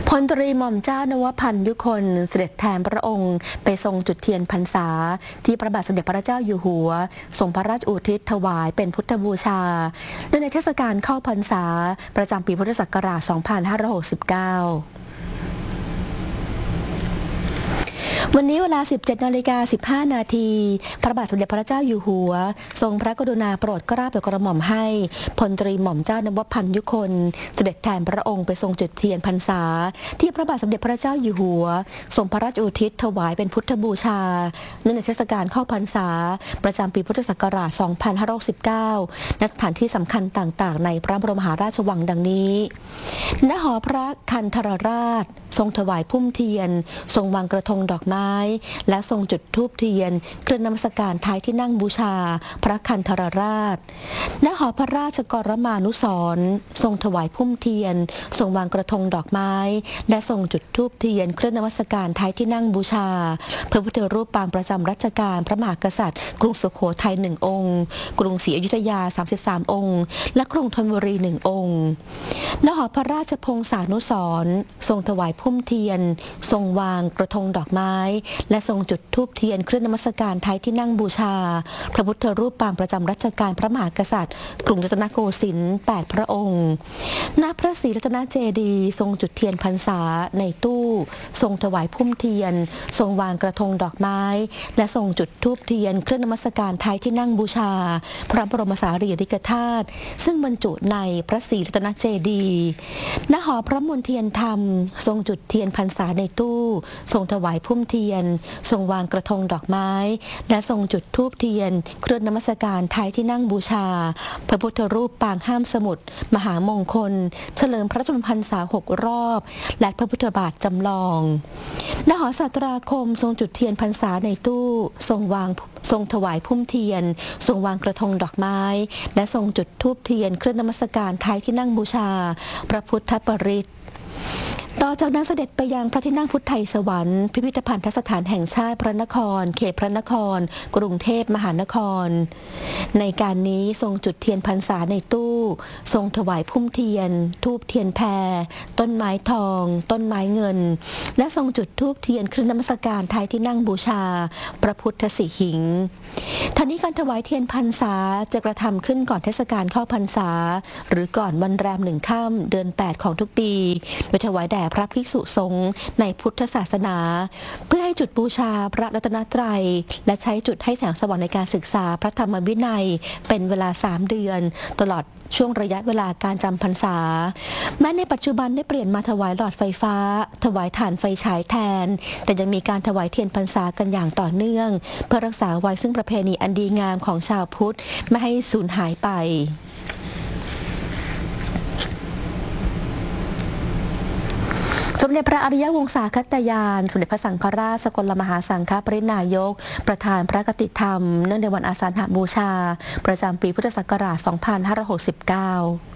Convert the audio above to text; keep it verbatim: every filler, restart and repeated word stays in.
พลตรีหม่อมเจ้านวพันธ์ยุคนเสด็จแทนพระองค์ไปทรงจุดเทียนพรรษาที่พระบาทสมเด็จพระเจ้าอยู่หัวทรงพระราชอุทิศถวายเป็นพุทธบูชาเนื่องในเทศกาลเข้าพรรษาประจำปีพุทธศักราช สองพันห้าร้อยหกสิบเก้า วันนี้เวลา สิบเจ็ดนาฬิกาสิบห้านาทีพระบาทสมเด็จพระเจ้าอยู่หัวทรงพระกรุณาโปรดเกล้าโปรดกระหม่อมให้พลตรีหม่อมเจ้านวพันธ์ยุคนเสด็จแทนพระองค์ไปทรงจุดเทียนพรรษาที่พระบาทสมเด็จพระเจ้าอยู่หัวทรงพระราชอุทิศถวายเป็นพุทธบูชาเนื่องในเทศกาลเข้าพรรษาประจำปีพุทธศักราช สองพันห้าร้อยหกสิบเก้า ณ สถานที่สำคัญต่างๆในพระบรมมหาราชวังดังนี้ณ หอพระคันธรราชทรงถวายพุ่มเทียนทรงวางกระทงดอกไม้และทรงจุดธูปเทียนเครื่องนมัสการท้ายที่นั่งบูชาพระคันธรราชณ หอพระราชกรมานุสรณ์ทรงถวายพุ่มเทียนทรงวางกระทงดอกไม้และทรงจุดธูปเทียนเครื่องนมัสการท้ายที่นั่งบูชาพระพุทธรูปปางประจำรัชกาลพระมหากษัตริย์กรุงสุโขทัยหนึ่งองค์กรุงศรีอยุธยาสามสิบสามองค์และกรุงธนบุรีหนึ่งองค์ณ หอพระราชพงศานุสรณ์ทรงถวายพุ่มเทียนทรงวางกระทงดอกไม้และทรงจุดธูปเทียนเครื่องนมัสการท้ายที่นั่งบูชาพระพุทธรูปปางประจำรัชกาลพระมหากษัตริย์กรุงรัตนโกสินทร์แปดพระองค์ณ พระศรีรัตนเจดีย์ทรงจุดเทียนพรรษาในตู้ทรงถวายพุ่มเทียนทรงวางกระทงดอกไม้และทรงจุดธูปเทียนเครื่องนมัสการท้ายที่นั่งบูชาพระบรมสารีริกธาตุซึ่งบรรจุในพระศรีรัตนเจดีย์ณ หอพระมณฑียนธรรมทรงจุดเทียนพรรษาในตู้ทรงถวายพุ่มเทียนทรงวางกระทงดอกไม้และทรงจุดธูปเทียนเครื่องนมัสการท้ายที่นั่งบูชาพระพุทธรูปปางห้ามสมุทรมหามงคลเฉลิมพระชนมพรรษาหกรอบและพระพุทธบาทจำลองณ หอสัตราคมทรงจุดเทียนพรรษาในตู้ทรงวางทรงถวายพุ่มเทียนทรงวางกระทงดอกไม้และทรงจุดธูปเทียนเครื่องนมัสการท้ายที่นั่งบูชาพระพุทธปริตต่อจากนั้นเสด็จไปยังพระที่นั่งพุทธไทยสวรรค์พิพิธภัณฑสถานแห่งชาติพระนครเขตพระนครกรุงเทพมหานครในการนี้ทรงจุดเทียนพรรษาในตู้ทรงถวายพุ่มเทียนธูปเทียนแพรต้นไม้ทองต้นไม้เงินและทรงจุดธูปเทียนเครื่องนมัสการท้ายที่นั่งบูชาพระพุทธสิหิงค์ท่านี้การถวายเทียนพรรษาจะกระทำขึ้นก่อนเทศกาลเข้าพรรษาหรือก่อนวันแรมหนึ่งค่ำเดือนแปดของทุกปีโดยถวายแด่พระภิกษุสงฆ์ในพุทธศาสนาเพื่อให้จุดบูชาพระรัตนตรัยและใช้จุดให้แสงสว่างในการศึกษาพระธรรมวินัยเป็นเวลาสามเดือนตลอดช่วงระยะเวลาการจำพรรษาแม้ในปัจจุบันได้เปลี่ยนมาถวายหลอดไฟฟ้าถวายถ่านไฟฉายแทนแต่ยังมีการถวายเทียนพรรษากันอย่างต่อเนื่องเพื่อรักษาไว้ซึ่งประเพณีอันดีงามของชาวพุทธไม่ให้สูญหายไปสมเด็จพระอริยวงศาคตยานสมเด็จพระสังฆราชสกลมหาสังฆปรินายกประธานพระกฐิธรรมเนื่องในวันอาสาฬหบูชาประจำปีพุทธศักราช สองพันห้าร้อยหกสิบเก้า